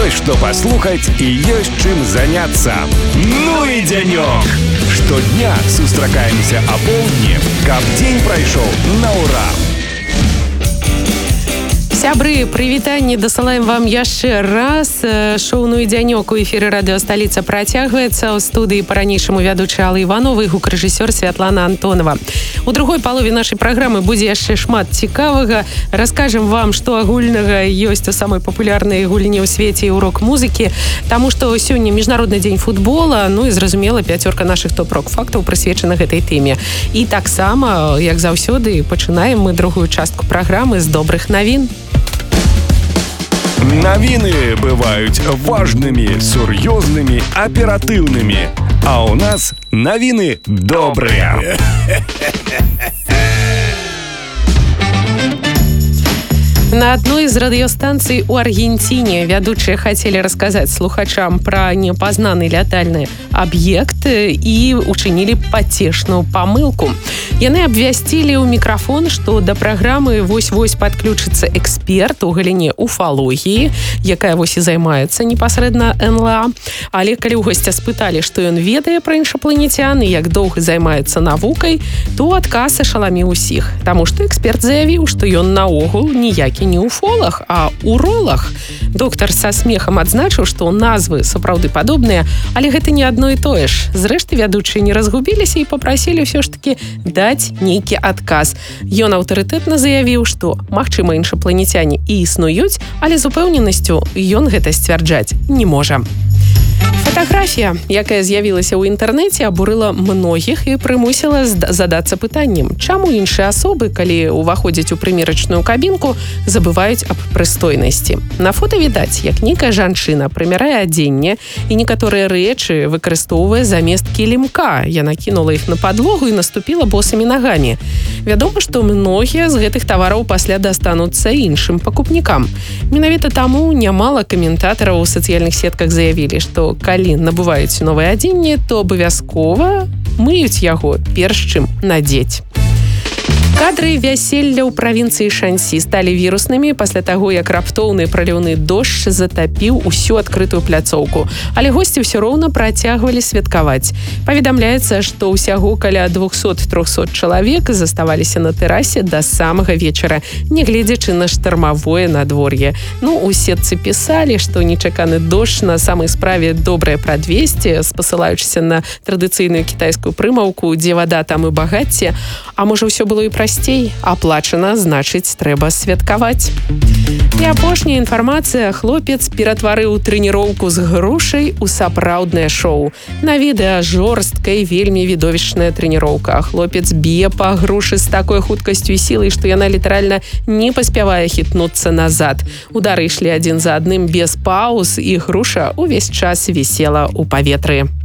Ёсць што паслухаць і ёсць чым заняцца. Ну і дзянёк! Штодня сустракаемся о полдні, каб дзень прайшоў на ура. Сябры, прывітанне дасылаем вам яшчэ раз. Шоу «Ну і дзянёк» у эфіры радыё «Сталіца» працягваецца. У студыі па-ранейшаму вядучая Алла Іванова і гукарэжысёр Святлана Антонова. У другой палове нашай праграмы будзе яшчэ шмат цікавага. Раскажам вам, што агульнага ёсць у самой папулярнай гульні ў свеце і ў рок-музыкі, таму што сёння міжнародны дзень футбола, ну і зразумела, пяцёрка нашых топ-рок-фактаў прысвечана гэтай тэме. І таксама, як заўсёды, пачынаем мы другую частку праграмы з добрых навін. Навіны бываюць важнымі, сур'ёзнымі, аператыўнымі. А ў нас навіны добрыя. На одной из радиостанций у Аргентине ведущие хотели рассказать слухачам про непознанный летальный объект и учинили потешную помылку. Яны абвясцілі ў мікрафон, што да праграмы вось-вось падключыцца эксперт у галіне уфалогіі, якая вось і займаецца непасрэдна НЛА. Але калі ў госця спыталі, што ён ведае пра іншапланецян і як доўга займаецца навукай, то адказ ашаламіў усіх. Таму што эксперт заявіў, што ён наогул ніякі не уфолог, а уролог. Доктар са смехам адзначыў, што назвы сапраўды падобныя, але гэта не адно і тое ж. Зрэшты, вядучыя не разгубіліся і папрасілі ўсё ж такі даць нейкі адказ. Ён аўтарытэтна заявіў, што, магчыма, іншапланецяне і існуюць, але з упэўненасцю ён гэта сцвярджаць не можа. Фотаграфія, якая з'явілася ў інтэрнэце, абурыла многіх і прымусіла задацца пытаннем, чаму іншыя асобы, калі ўваходзяць у прымерачную кабінку, забываюць аб прыстойнасці. На фота відаць, як нейкая жанчына прымярае адзенне і некаторыя рэчы выкарыстоўвае замест кілімка. Яна кінула іх на падлогу і наступіла босымі нагамі. Вядома, што многія з гэтых тавараў пасля дастануцца іншым пакупнікам. Менавіта таму нямала каментатараў у сацыяльных сетках заявілі, што калі набываюць новае адзенне, то абавязкова мыюць яго перш чым надзець. Кадры вяселля ў правінцыі Шансі сталі віруснымі пасля таго, як раптоўны праліўны дождж затапіў усю адкрытую пляцоўку. Але госці ўсё роўна працягвалі святкаваць. Паведамляецца, што ўсяго каля 200-300 чалавек заставаліся на тэрасе да самага вечара, нягледзячы на штармавое надвор'е. Ну, у сетцы пісалі, што нечаканы дождж на самай справе добрае прадвесце, спасылаючыся на традыцыйную кітайскую прымаўку, дзе вада, там і багацце. А можа, ўсё было і прасцей? Аплачана, значыць, трэба святкаваць. І апошняя інфармацыя. Хлопец ператварыў трэніроўку з грушай у сапраўднае шоу. На відэа жорсткая і вельмі відовішчная трэніроўка. Хлопец б'е па грушы з такой хуткасцю і сілай, што яна літаральна не паспявае хітнуцца назад. Удары ішлі адзін за адным без пауз, і груша ўвесь час вісела ў паветры.